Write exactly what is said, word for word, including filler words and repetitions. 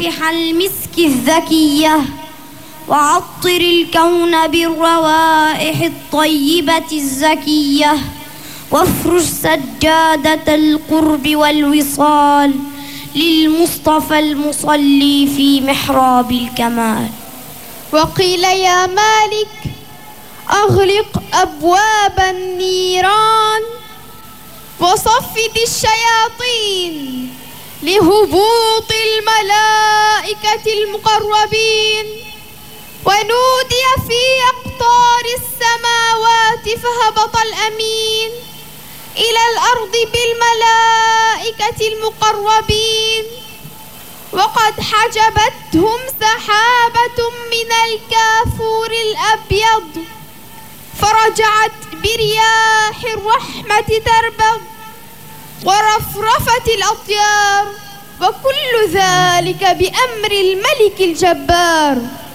ريح المسك الذكية وعطر الكون بالروائح الطيبة الزكية وافرش سجادة القرب والوصال للمصطفى المصلي في محراب الكمال. وقيل يا مالك أغلق أبواب النيران وصفد الشياطين لهبوط الملائكة المقربين. ونودي في أقطار السماوات فهبط الأمين إلى الأرض بالملائكة المقربين وقد حجبتهم سحابة من الكافور الأبيض فرجعت برياح الرحمة تربض ورفرفت الأطيار وكل ذلك بأمر الملك الجبار.